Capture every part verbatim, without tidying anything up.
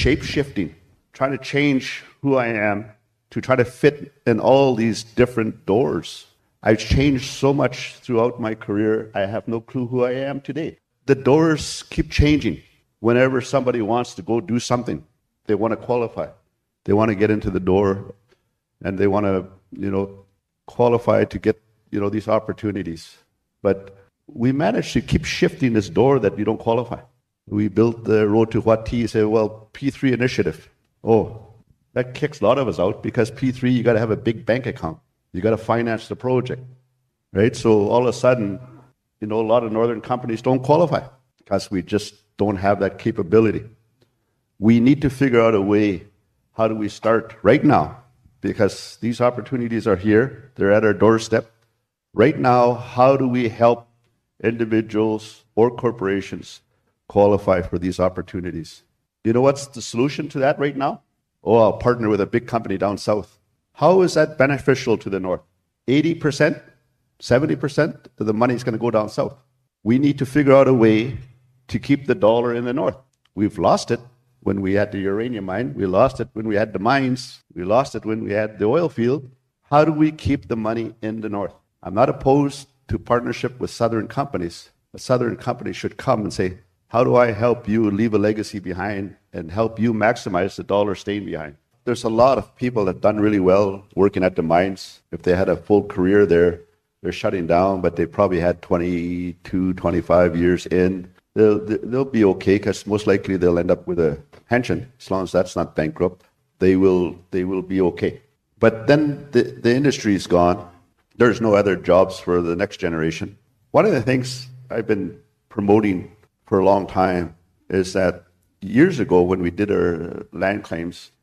shape-shifting, trying to change who I am to try to fit in all these different doors. I've changed so much throughout my career, I have no clue who I am today. The doors keep changing. Whenever somebody wants to go do something, they want to qualify. They want to get into the door, and they want to, you know, qualify to get, you know, these opportunities. But we managed to keep shifting this door that we don't qualify. We built the road to Huati. You say, well, P three initiative. Oh, that kicks a lot of us out because P three, you got to have a big bank account. You got to finance the project, right? So all of a sudden, you know, a lot of northern companies don't qualify because we just don't have that capability. We need to figure out a way, how do we start right now? Because these opportunities are here, they're at our doorstep. Right now, how do we help individuals or corporations qualify for these opportunities? You know what's the solution to that right now? Oh, I'll partner with a big company down south. How is that beneficial to the north? eighty percent, seventy percent of the money is going to go down south. We need to figure out a way to keep the dollar in the north. We've lost it when we had the uranium mine. We lost it when we had the mines. We lost it when we had the oil field. How do we keep the money in the north? I'm not opposed to partnership with southern companies. A southern company should come and say, how do I help you leave a legacy behind and help you maximize the dollar staying behind? There's a lot of people that have done really well working at the mines. If they had a full career there, they're shutting down, but they probably had twenty-two, twenty-five years in. They'll, they'll be okay because most likely they'll end up with a pension. As long as that's not bankrupt, they will, they will be okay. But then the, the industry is gone. There's no other jobs for the next generation. One of the things I've been promoting for a long time is that years ago when we did our land claims,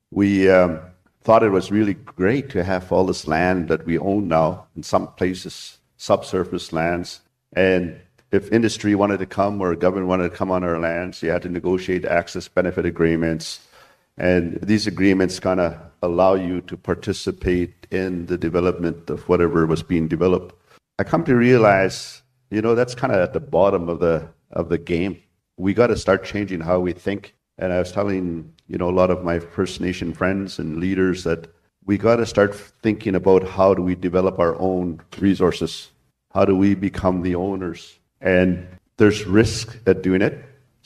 we um, thought it was really great to have all this land that we own now, in some places subsurface lands. And if industry wanted to come or government wanted to come on our lands, you had to negotiate access benefit agreements. And these agreements kind of allow you to participate in the development of whatever was being developed. I come to realize, you know, that's kind of at the bottom of the of the game. We got to start changing how we think. And I was telling, you know, a lot of my First Nation friends and leaders that we got to start thinking about how do we develop our own resources? How do we become the owners? And there's risk at doing it.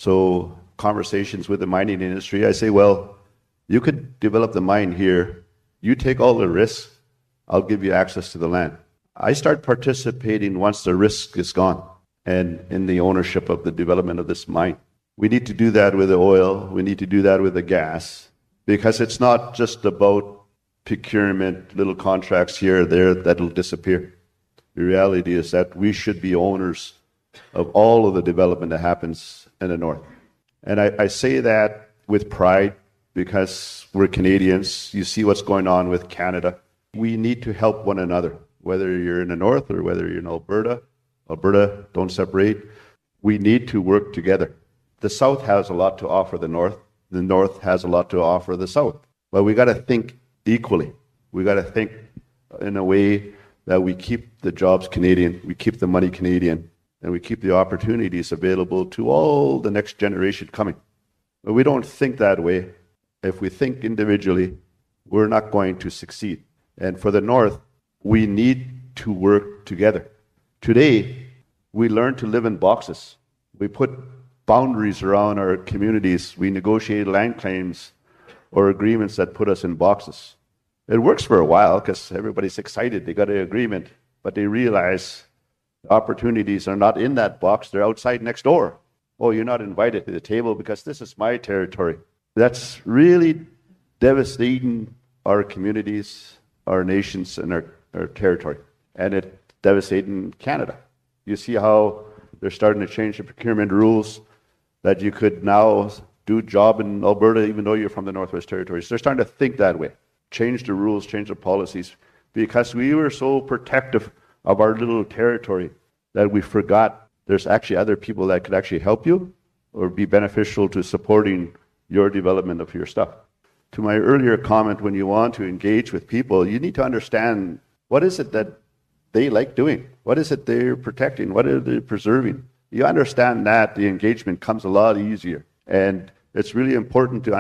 So conversations with the mining industry, I say, well, you could develop the mine here. You take all the risks. I'll give you access to the land. I start participating once the risk is gone and in the ownership of the development of this mine. We need to do that with the oil. We need to do that with the gas, because it's not just about procurement, little contracts here or there that'll disappear. The reality is that we should be owners of all of the development that happens in the north. And I, I say that with pride because we're Canadians. You see what's going on with Canada. We need to help one another, whether you're in the north or whether you're in Alberta. Alberta, don't separate. We need to work together. The south has a lot to offer the north. The north has a lot to offer the south. But we got to think equally. We got to think in a way that we keep the jobs Canadian, we keep the money Canadian, and we keep the opportunities available to all the next generation coming. But we don't think that way. If we think individually, we're not going to succeed. And for the north, we need to work together. Today, we learn to live in boxes. We put boundaries around our communities. We negotiate land claims or agreements that put us in boxes. It works for a while because everybody's excited. They got an agreement, but they realize opportunities are not in that box. They're outside next door. Oh, you're not invited to the table because this is my territory. That's really devastating our communities, our nations, and our, our territory. And it's devastating Canada. You see how they're starting to change the procurement rules, that you could now do a job in Alberta even though you're from the Northwest Territories. They're starting to think that way. Change the rules, change the policies, because we were so protective of our little territory that we forgot there's actually other people that could actually help you or be beneficial to supporting your development of your stuff. To my earlier comment, when you want to engage with people, you need to understand what is it that they like doing? What is it they're protecting? What are they preserving? You understand that, the engagement comes a lot easier. And it's really important to